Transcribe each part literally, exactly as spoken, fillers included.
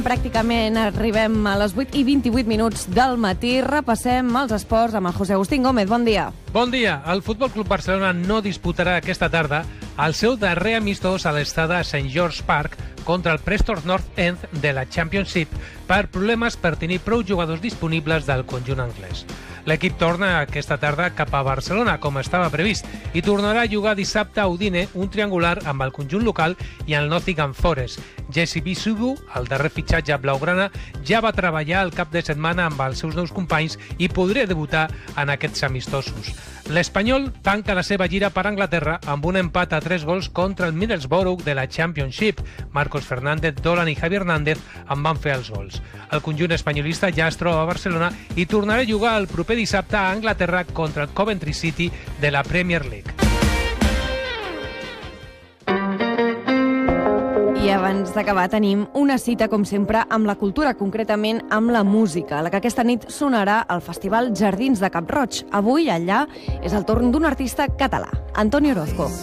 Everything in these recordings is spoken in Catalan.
Pràcticament arribem a les vuit i vint-i-vuit minuts del matí. Repassem els esports amb el José Agustín Gómez. Bon dia. Bon dia. El Futbol Club Barcelona no disputarà aquesta tarda el seu darrer amistós a l'estada Saint George Park contra el Preston North End de la Championship per problemes per tenir prou jugadors disponibles del conjunt anglès. L'equip torna aquesta tarda cap a Barcelona, com estava previst, i tornarà a jugar dissabte a Udine un triangular amb el conjunt local i el Nottingham Forest. Jesse Bisugu, el darrer fitxatge blaugrana, ja va treballar el cap de setmana amb els seus nous companys i podria debutar en aquests amistosos. L'Espanyol tanca la seva gira per Anglaterra amb un empat a tres gols contra el Middlesbrough de la Championship. Marcos Fernández, Dolan i Javi Hernández en van fer els gols. El conjunt espanyolista ja es troba a Barcelona i tornarà a jugar el proper dissabte a Anglaterra contra el Coventry City de la Premier League. I abans d'acabar tenim una cita, com sempre, amb la cultura, concretament amb la música, la que aquesta nit sonarà al Festival Jardins de Cap-roig. Avui, allà, és el torn d'un artista català, Antonio Orozco.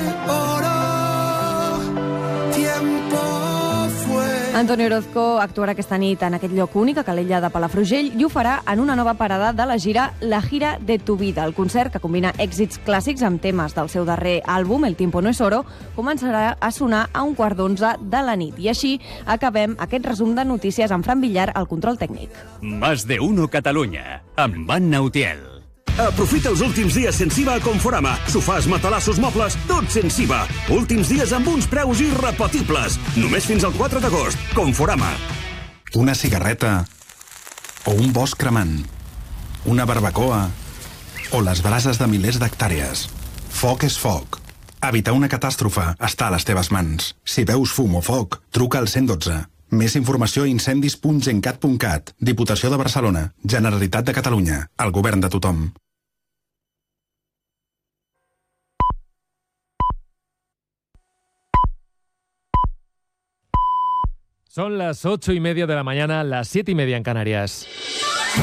Antonio Orozco actuarà aquesta nit en aquest lloc únic, a Calella de Palafrugell, i ho farà en una nova parada de la gira La gira de tu vida. El concert, que combina èxits clàssics amb temes del seu darrer àlbum, El tiempo no es oro, començarà a sonar a un quart d'onze de la nit. I així acabem aquest resum de notícies amb Fran Villar al control tècnic. Más de uno Catalunya, amb Anna Utiel. Aprofita els últims dies sense I V A a Conforama. Sofàs, matalassos, mobles, tot sense I V A. Últims dies amb uns preus irrepetibles. Només fins al quatre d'agost. Conforama. Una cigarreta o un bosc cremant. Una barbacoa o les brases de milers d'hectàrees. Foc és foc. Evitar una catàstrofe està a les teves mans. Si veus fum o foc, truca al cent dotze. Més informació a incendis punt gencat punt cat. Diputació de Barcelona. Generalitat de Catalunya. El govern de tothom. Son las ocho y media de la mañana, las siete y media en Canarias.